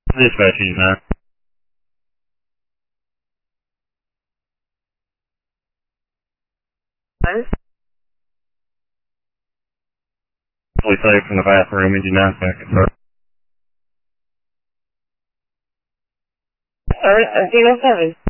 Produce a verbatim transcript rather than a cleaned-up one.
Dispatch, he's not. What? Fully safe from the bathroom, he did not confirm. Alright, zero seven.